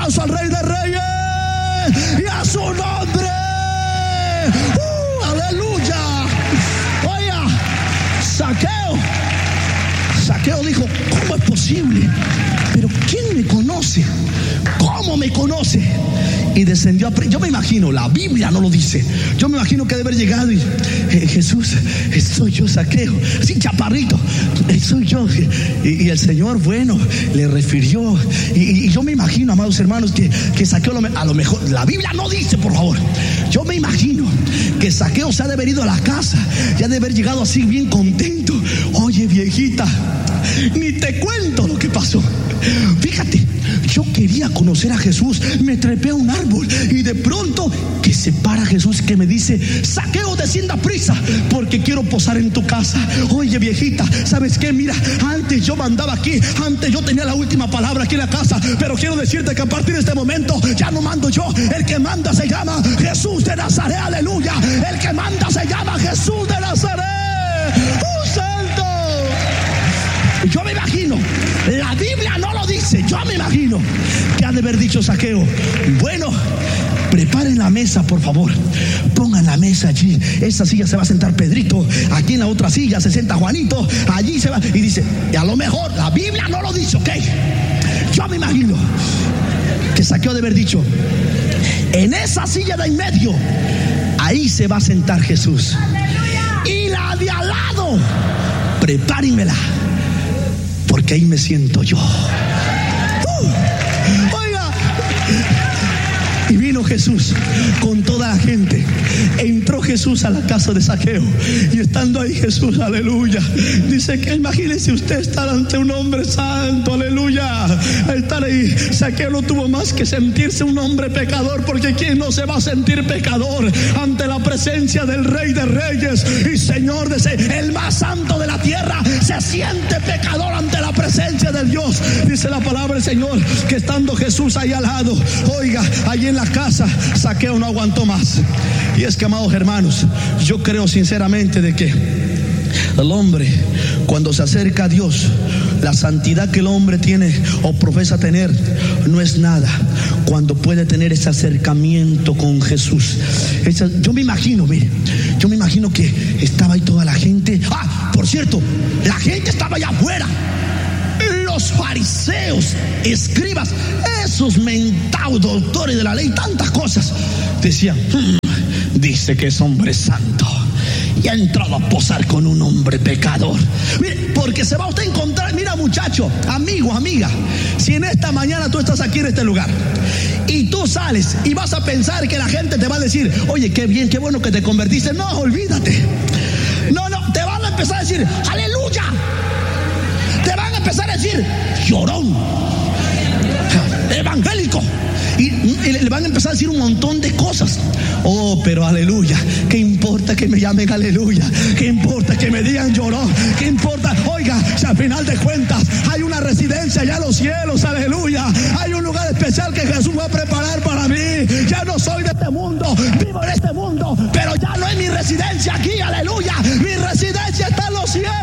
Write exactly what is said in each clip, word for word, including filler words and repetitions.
aplauso al Rey de Reyes y a su nombre. Uh, aleluya. Oiga, Zaqueo. Zaqueo dijo, ¿cómo es posible? Pero ¿quién me conoce? ¿Cómo me conoce? Y descendió a... Yo me imagino, la Biblia no lo dice. Yo me imagino que debe haber llegado y eh, Jesús, soy yo, Zaqueo, así chaparrito, eh, soy yo. Y, y el Señor, bueno, le refirió. Y, y yo me imagino, amados hermanos, que, que Zaqueo lo, a lo mejor, la Biblia no dice, por favor. Yo me imagino que Zaqueo se ha de haber ido a la casa, ya de haber llegado así bien contento. Oye, viejita, ni te cuento lo que pasó. Fíjate, yo quería conocer a Jesús, me trepé a un árbol y de pronto que se para Jesús, que me dice, Zaqueo, descienda prisa porque quiero posar en tu casa. Oye, viejita, ¿sabes qué? Mira, antes yo mandaba aquí, antes yo tenía la última palabra aquí en la casa, pero quiero decirte que a partir de este momento ya no mando yo, el que manda se llama Jesús de Nazaret, aleluya. El que manda se llama Jesús de Nazaret. ¡Un santo! Yo me imagino, la Biblia no lo dice, yo me imagino que ha de haber dicho Zaqueo, bueno, preparen la mesa, por favor, pongan la mesa allí, esa silla se va a sentar Pedrito, aquí en la otra silla se sienta Juanito, allí se va, y dice, y a lo mejor la Biblia no lo dice, ok, yo me imagino que Zaqueo ha de haber dicho, en esa silla de en medio, ahí se va a sentar Jesús, y la de al lado, prepárenmela, porque ahí me siento yo. Uh, oiga, y vino Jesús con toda la gente. Entró Jesús a la casa de Zaqueo y estando ahí Jesús, aleluya, dice que imagínese usted estar ante un hombre santo, aleluya, estar ahí. Zaqueo no tuvo más que sentirse un hombre pecador, porque ¿quién no se va a sentir pecador ante la presencia del Rey de Reyes y Señor de Señores? El más santo de la tierra se siente pecador ante la presencia de Dios. Dice la palabra del Señor que estando Jesús ahí al lado, oiga, allí en la casa, Zaqueo no aguantó más. Y es que, amados hermanos, yo creo sinceramente de que el hombre, cuando se acerca a Dios, la santidad que el hombre tiene o profesa tener no es nada cuando puede tener ese acercamiento con Jesús. Esa, yo me imagino, mire, yo me imagino que estaba ahí toda la gente. Ah, por cierto, la gente estaba allá afuera. Los fariseos, escribas, esos mentados doctores de la ley, tantas cosas, decían, hmm, dice que es hombre santo y ha entrado a posar con un hombre pecador. Mire, porque se va usted a encontrar, mira muchacho, amigo, amiga, si en esta mañana tú estás aquí en este lugar y tú sales y vas a pensar que la gente te va a decir, oye, qué bien, qué bueno que te convertiste, no, olvídate. No, no, te van a empezar a decir, aleluya. Te van a empezar a decir, llorón, evangélico, y, y le van a empezar a decir un montón de cosas. Oh, pero aleluya, ¿qué importa que me llamen aleluya? ¿Qué importa que me digan llorón? ¿Qué importa? Oiga, si al final de cuentas hay una residencia allá en los cielos, aleluya, hay un lugar especial que Jesús va a preparar para mí. Ya no soy de este mundo, vivo en este mundo, pero ya no es mi residencia aquí, aleluya, mi residencia está en los cielos.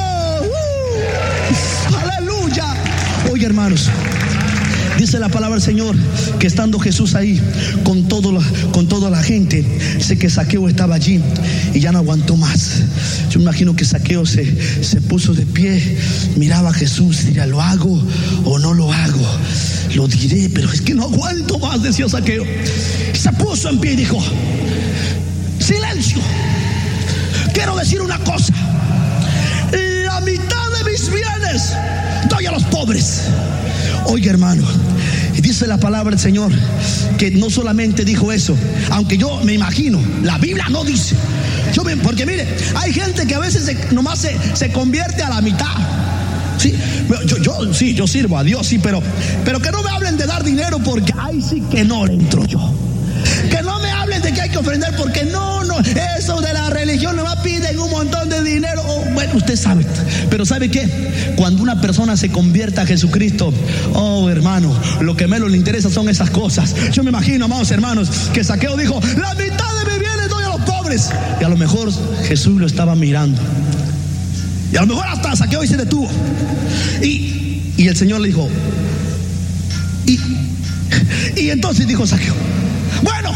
Aleluya. Oye, hermanos, dice la palabra del Señor que estando Jesús ahí con todo la, con toda la gente, sé que Zaqueo estaba allí y ya no aguantó más. Yo me imagino que Zaqueo se, se puso de pie, miraba a Jesús y diría, ¿lo hago o no lo hago? Lo diré, pero es que no aguanto más, decía Zaqueo. Y se puso en pie y dijo, silencio, quiero decir una cosa, la mitad de mis bienes doy a los pobres. Oye, hermano, y dice la palabra del Señor que no solamente dijo eso, aunque yo me imagino, la Biblia no dice. Yo me, porque mire, hay gente que a veces se, nomás se, se convierte a la mitad. Sí, yo, yo, sí, yo sirvo a Dios, sí, pero, pero que no me hablen de dar dinero, porque ahí sí que no le entro yo. Que no me hablen de que hay que ofrendar, porque no, no, eso de la religión nomás piden un montón de dinero. Oh, bueno, usted sabe, pero ¿sabe qué? Cuando una persona se convierta a Jesucristo, oh hermano, lo que menos le interesa son esas cosas. Yo me imagino, amados hermanos, que Zaqueo dijo, la mitad de mis bienes doy a los pobres. Y a lo mejor Jesús lo estaba mirando. Y a lo mejor hasta Zaqueo y se detuvo. Y, y el Señor le dijo, y Y entonces dijo Zaqueo: bueno,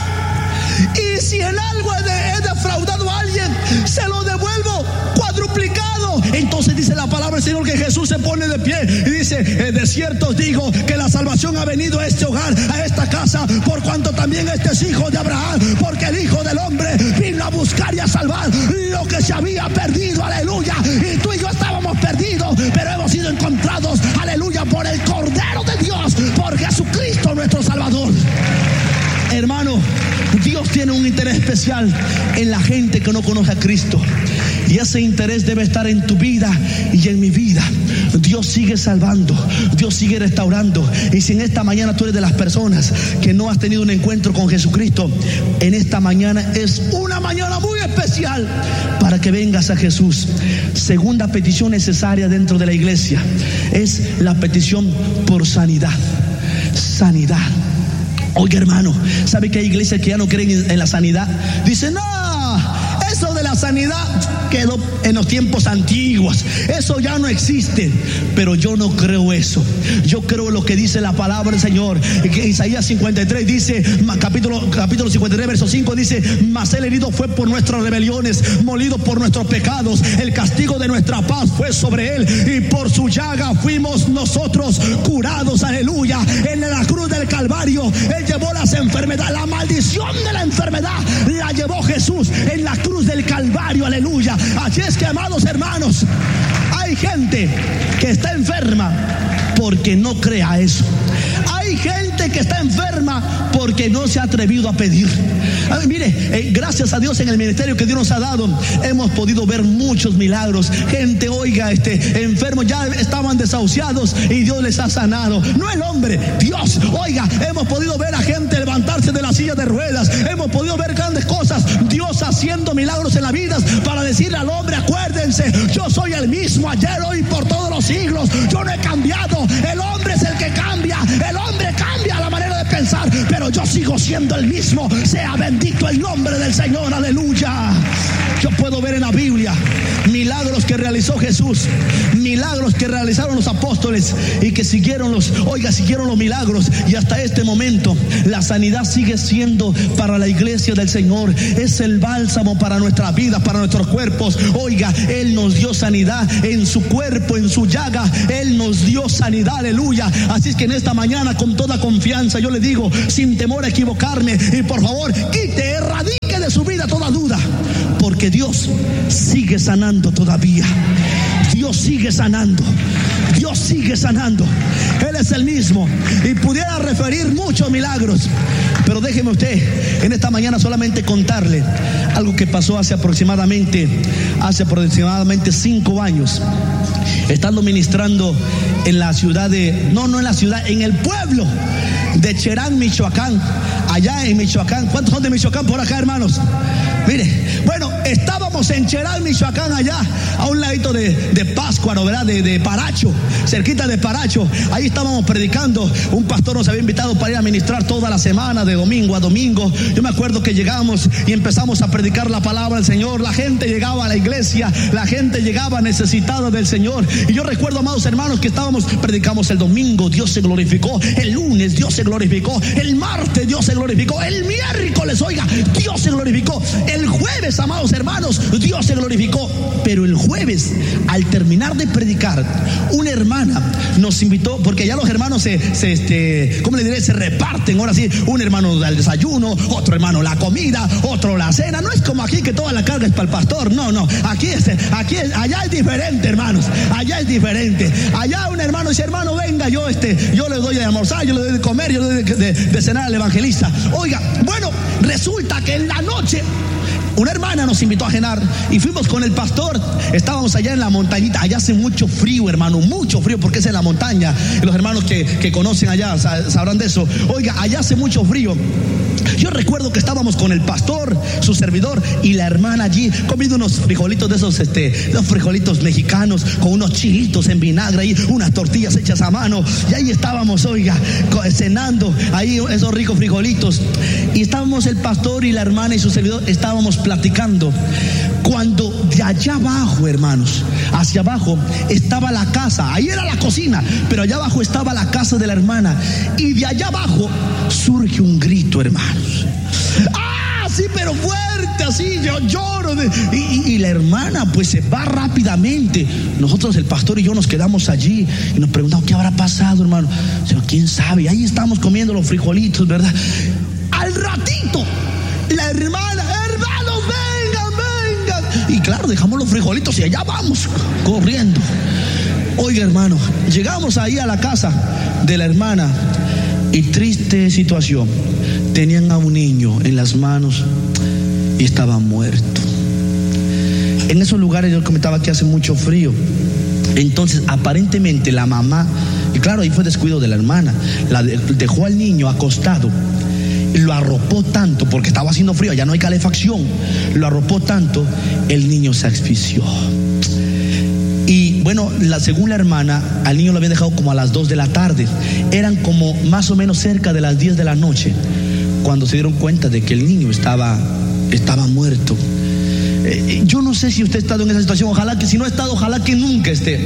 y si en algo he, de, he defraudado a alguien, se lo devuelvo cuadruplicado. Entonces dice la palabra del Señor que Jesús se pone de pie y dice: de cierto os digo que la salvación ha venido a este hogar, a esta casa, por cuanto también este es hijo de Abraham, porque el Hijo del Hombre vino a buscar y a salvar lo que se había perdido. Aleluya. Y tú y yo estábamos perdidos, pero hemos sido encontrados, aleluya, por el Cordero de Dios, por Jesucristo nuestro Salvador. Hermano, Dios tiene un interés especial en la gente que no conoce a Cristo, y ese interés debe estar en tu vida y en mi vida. Dios sigue salvando, Dios sigue restaurando. Y si en esta mañana tú eres de las personas que no has tenido un encuentro con Jesucristo, en esta mañana es una mañana muy especial para que vengas a Jesús. Segunda petición necesaria dentro de la iglesia es la petición por sanidad. Sanidad. Oiga, hermano, ¿sabe que hay iglesias que ya no creen en la sanidad? Dicen: no, eso de la sanidad quedó en los tiempos antiguos, eso ya no existe. Pero yo no creo eso. Yo creo lo que dice la palabra del Señor, que Isaías cincuenta y tres dice, capítulo, capítulo cincuenta y tres verso cinco dice: mas el herido fue por nuestras rebeliones, molido por nuestros pecados, el castigo de nuestra paz fue sobre él, y por su llaga fuimos nosotros curados. Aleluya. En la cruz del Calvario él llevó las enfermedades, la maldición de la enfermedad la llevó Jesús en la cruz del Calvario. Aleluya. Así es que, amados hermanos, hay gente que está enferma porque no cree a eso. Hay gente que está enferma porque no se ha atrevido a pedir. Ay, mire, eh, gracias a Dios en el ministerio que Dios nos ha dado, hemos podido ver muchos milagros. Gente, oiga, este, enfermos ya estaban desahuciados y Dios les ha sanado. No el hombre, Dios. Oiga, hemos podido ver a gente levantarse de la silla de ruedas. Hemos podido ver grandes cosas. Dios haciendo milagros en la vida para decirle al hombre: acuérdense, yo soy el mismo ayer, hoy, por todos los siglos. Yo no he cambiado. El hombre es el que cambia. El hombre cambia la manera de pensar, pero yo sigo siendo el mismo. Sea bendito el nombre del Señor. Aleluya. Yo puedo ver en la Biblia milagros que realizó Jesús, milagros que realizaron los apóstoles y que siguieron los, oiga, siguieron los milagros, y hasta este momento la sanidad sigue siendo para la iglesia del Señor. Es el bálsamo para nuestras vidas, para nuestros cuerpos. Oiga, Él nos dio sanidad en su cuerpo, en su llaga, Él nos dio sanidad. Aleluya. Así es que en esta mañana, con toda confianza, yo le digo, sin temor a equivocarme, y por favor, quite, erradique de su vida toda duda, porque Dios sigue sanando todavía. Dios sigue sanando. Dios sigue sanando. Él es el mismo. Y pudiera referir muchos milagros, pero déjeme usted en esta mañana solamente contarle algo que pasó hace aproximadamente, hace aproximadamente cinco años. Estando ministrando en la ciudad de, no, no en la ciudad, en el pueblo de Cherán, Michoacán. Allá en Michoacán. ¿Cuántos son de Michoacán por acá, hermanos? Mire, bueno, estábamos en Cherán, Michoacán, allá a un ladito de, de Pátzcuaro, ¿verdad? De, de Paracho, cerquita de Paracho. Ahí estábamos predicando. Un pastor nos había invitado para ir a ministrar toda la semana, de domingo a domingo. Yo me acuerdo que llegamos y empezamos a predicar la palabra del Señor. La gente llegaba a la iglesia, la gente llegaba necesitada del Señor. Y yo recuerdo, amados hermanos, que estábamos, predicamos el domingo, Dios se glorificó. El lunes, Dios se glorificó. El martes, Dios se glorificó. El miércoles, oiga, Dios se glorificó. El jueves, amados hermanos, Dios se glorificó. Pero el jueves, al terminar de predicar, una hermana nos invitó, porque ya los hermanos se, se este, ¿cómo le diré? Se reparten. Ahora sí, un hermano da el desayuno, otro hermano la comida, otro la cena. No es como aquí que toda la carga es para el pastor. No, no. Aquí es, aquí es, allá es diferente, hermanos. Allá es diferente. Allá un hermano dice: hermano, venga, yo este, yo le doy de almorzar, yo le doy de comer, yo le doy de, de, de cenar al evangelista. Oiga, bueno, resulta que en la noche una hermana nos invitó a cenar y fuimos con el pastor. Estábamos allá en la montañita. Allá hace mucho frío, hermano, mucho frío, porque es en la montaña. Y los hermanos que, que conocen allá sabrán de eso. Oiga, allá hace mucho frío. Yo recuerdo que estábamos con el pastor, su servidor, y la hermana allí comiendo unos frijolitos de esos, este, los frijolitos mexicanos, con unos chilitos en vinagre y unas tortillas hechas a mano. Y ahí estábamos, oiga, cenando ahí esos ricos frijolitos. Y estábamos el pastor y la hermana y su servidor, estábamos platicando platicando, cuando de allá abajo, hermanos, hacia abajo estaba la casa. Ahí era la cocina, pero allá abajo estaba la casa de la hermana. Y de allá abajo surge un grito, hermanos. ¡Ah, sí, pero fuerte! Así, yo lloro. De, y, y, y la hermana pues se va rápidamente. Nosotros, el pastor y yo, nos quedamos allí y nos preguntamos, ¿qué habrá pasado, hermano? Señor, ¿quién sabe? Y ahí estamos comiendo los frijolitos, ¿verdad? Al ratito, la hermana, hermanos, vengan, vengan. Y claro, dejamos los frijolitos y allá vamos, corriendo. Oiga, hermano, llegamos ahí a la casa de la hermana y triste situación. Tenían a un niño en las manos y estaba muerto. En esos lugares yo comentaba que hace mucho frío. Entonces aparentemente la mamá, y claro, ahí fue descuido de la hermana, la de, dejó al niño acostado, lo arropó tanto, porque estaba haciendo frío, ya no hay calefacción, lo arropó tanto, el niño se asfixió. Y bueno, la, según la hermana, al niño lo habían dejado como a las dos de la tarde. Eran como más o menos cerca de las diez de la noche cuando se dieron cuenta de que el niño estaba, estaba muerto. Eh, yo no sé si usted ha estado en esa situación, ojalá que si no ha estado, ojalá que nunca esté.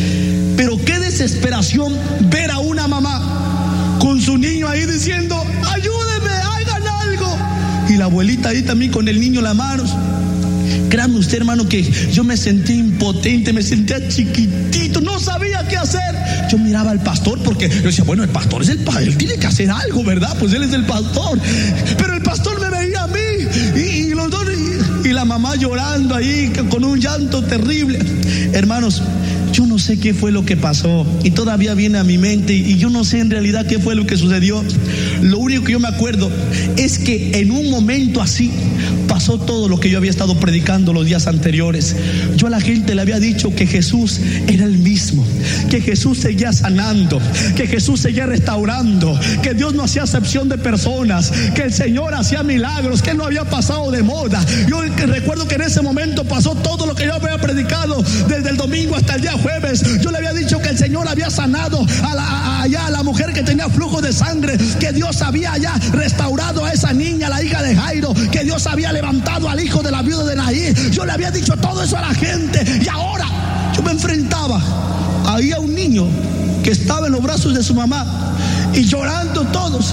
Pero qué desesperación ver a una mamá con su niño ahí diciendo, ayúdeme, hagan algo. Y la abuelita ahí también con el niño en las manos. Créame usted, hermano, que yo me sentí impotente, me sentía chiquitito, no sabía qué hacer. Yo miraba al pastor porque yo decía, bueno, el pastor es el padre, él tiene que hacer algo, ¿verdad? Pues él es el pastor. Pero el pastor me veía a mí y, y los dos, y, y la mamá llorando ahí con un llanto terrible. Hermanos, yo no sé qué fue lo que pasó y todavía viene a mi mente y yo no sé en realidad qué fue lo que sucedió. Lo único que yo me acuerdo es que en un momento así pasó todo lo que yo había estado predicando los días anteriores. Yo a la gente le había dicho que Jesús era el mismo, que Jesús seguía sanando, que Jesús seguía restaurando, que Dios no hacía acepción de personas, que el Señor hacía milagros, que Él no había pasado de moda. Yo recuerdo que en ese momento pasó todo lo que yo había predicado desde el domingo hasta el día jueves. Yo le había dicho que el Señor había sanado a la, a, allá a la mujer que tenía flujo de sangre, que Dios había ya restaurado a esa niña, la hija de Jairo, que Dios había levantado al hijo de la viuda de Naín. Yo le había dicho todo eso a la gente y ahora yo me enfrentaba ahí a un niño que estaba en los brazos de su mamá y llorando todos.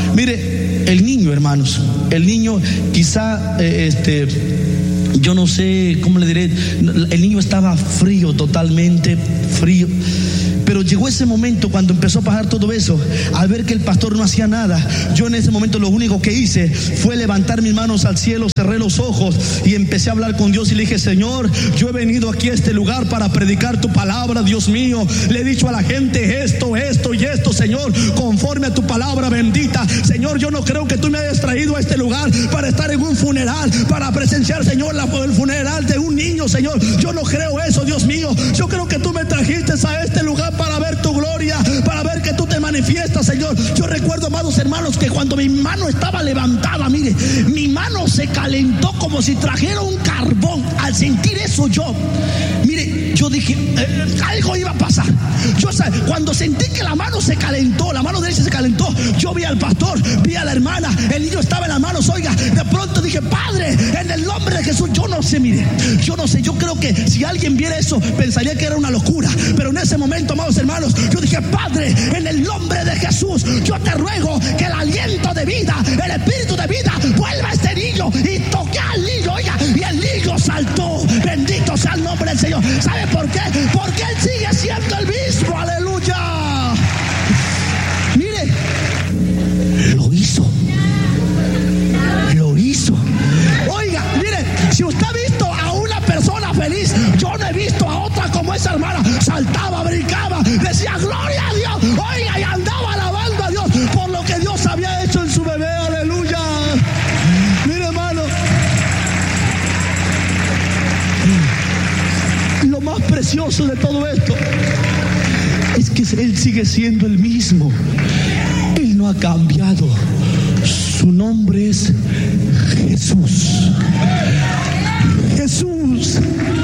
Mire, el niño, hermanos, el niño quizá eh, este yo no sé cómo le diré, el niño estaba frío, totalmente frío. Pero llegó ese momento cuando empezó a pasar todo eso, al ver que el pastor no hacía nada. Yo en ese momento lo único que hice fue levantar mis manos al cielo, cerré los ojos y empecé a hablar con Dios y le dije, Señor, yo he venido aquí a este lugar para predicar tu palabra, Dios mío. Le he dicho a la gente esto, esto y esto, Señor, conforme a tu palabra bendita. Señor, yo no creo que tú me hayas traído a este lugar para estar en un funeral, para presenciar, Señor, la, el funeral de un niño, Señor. Yo no creo eso, Dios mío. Yo creo que tú me trajiste a este lugar para ver tu gloria, para ver que tú te manifiestas, Señor. Yo recuerdo, amados hermanos, que cuando mi mano estaba levantada, mire, mi mano se calentó como si trajera un carbón. Al sentir eso yo, mire, yo dije, eh, algo iba a pasar. Yo, cuando sentí que la mano se calentó, la mano derecha se calentó, yo vi al pastor, vi a la hermana, el niño estaba en las manos, oiga, de pronto dije, Padre, en el nombre de Jesús. Yo no sé, mire, yo no sé, yo creo que si alguien viera eso, pensaría que era una locura, pero en ese momento, amados hermanos, yo dije, Padre, en el nombre de Jesús, yo te ruego que el aliento de vida, el espíritu de vida, vuelva a este niño. Y toqué al niño, oiga, y el niño saltó. Bendito sea el nombre del Señor. ¿Sabe por qué? Porque Él sigue siendo el mismo. Aleluya. Mire, lo hizo. Lo hizo. Oiga, mire, si usted ha visto a una persona feliz, yo no he visto a otra como esa hermana. Saltaba, brincaba, decía gloria a Dios, oiga, y andaba alabando a Dios por lo que Dios había hecho en su bebé. Aleluya. Mire, hermano, lo más precioso de todo esto es que Él sigue siendo el mismo. Él no ha cambiado. Su nombre es Jesús. Jesús,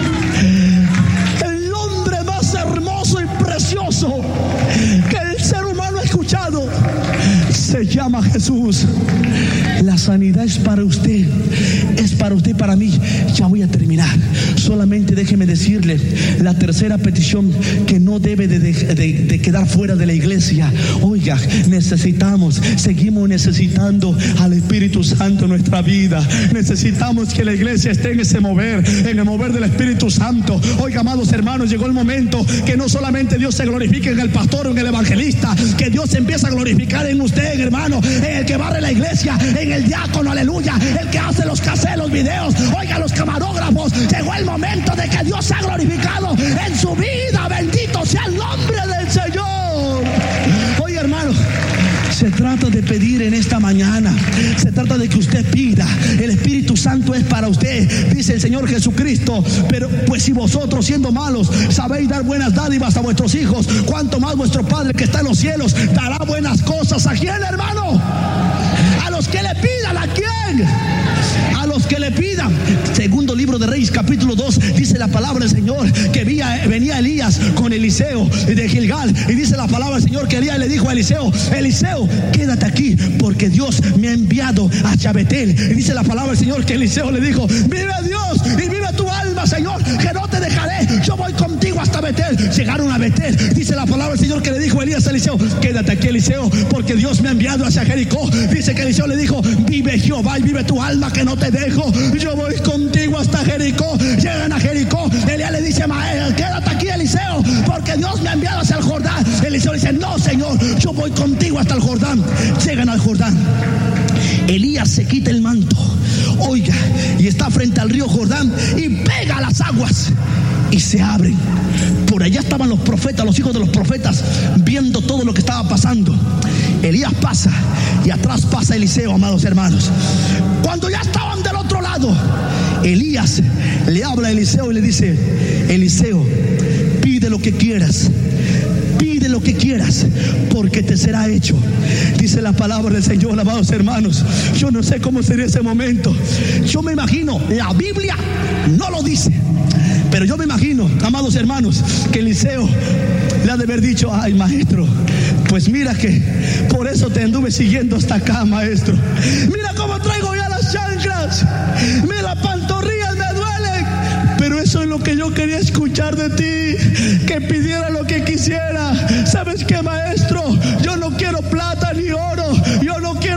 el nombre más hermoso y precioso que el ser humano ha escuchado. se llama Jesús. La sanidad es para usted, es para usted y para mí. Ya voy a terminar. Solamente déjeme decirle la tercera petición que no debe de, de, de, de quedar fuera de la iglesia. Oiga, necesitamos, seguimos necesitando al Espíritu Santo en nuestra vida. Necesitamos que la iglesia esté en ese mover, en el mover del Espíritu Santo. Oiga, amados hermanos, llegó el momento que no solamente Dios se glorifique en el pastor o en el evangelista, que Dios se empieza a glorificar en usted, hermano, en el que barre la iglesia, en el diácono, aleluya, el que hace los caseros, los videos, oiga, los camarógrafos. Llegó el momento de que Dios sea glorificado en su vida. Bendito sea el nombre del Señor. Oiga, hermano, se trata de pedir en esta mañana. Se trata de que usted pida. El Espíritu Santo es para usted, dice el Señor Jesucristo. Pero pues si vosotros, siendo malos, sabéis dar buenas dádivas a vuestros hijos, cuánto más vuestro Padre que está en los cielos dará buenas cosas. ¿A quién, hermano? A los que le pidan. ¿A quién? A los que le pidan. Segundo libro de Reyes, capítulo dos, dice la palabra del Señor que venía, venía Elías con Eliseo de Gilgal, y dice la palabra del Señor que Elías le dijo a Eliseo: Eliseo, quédate aquí porque Dios me ha enviado hacia Betel. Y dice la palabra del Señor que Eliseo le dijo: vive Dios y vive tu alma, Señor, que no te dejaré, yo voy contigo hasta Betel. Llegaron a Betel. Dice la palabra del Señor que le dijo Elías a Eliseo: quédate aquí, Eliseo, porque Dios me ha enviado hacia Jericó. Dice que Eliseo le dijo: vive Jehová y vive tu alma, que no te dejo, yo voy contigo hasta Jericó. Llegan a Jericó. Elías le dice: maestro, quédate aquí, Eliseo, porque Dios me ha enviado hacia el Jordán. Eliseo le dice: no, Señor, yo voy contigo hasta el Jordán. Llegan al Jordán. Elías se quita el manto, oiga, y está frente al río Jordán y pega a las aguas y se abren. Por allá estaban los profetas, los hijos de los profetas, viendo todo lo que estaba pasando. Elías pasa y atrás pasa Eliseo, amados hermanos. Cuando ya estaban del otro lado, Elías le habla a Eliseo y le dice: Eliseo, pide lo que quieras, pide lo que quieras, porque te será hecho. Dice la palabra del Señor, amados hermanos. Yo no sé cómo sería ese momento. Yo me imagino, la Biblia no lo dice, pero yo me imagino, amados hermanos, que Eliseo le ha de haber dicho: ay, maestro, pues mira que por eso te anduve siguiendo hasta acá, maestro. Mira cómo traigo ya las chanclas, mira, las pantorrillas me duelen, pero eso es lo que yo quería escuchar de ti, que pidiera lo que quisiera. ¿Sabes qué, maestro? Yo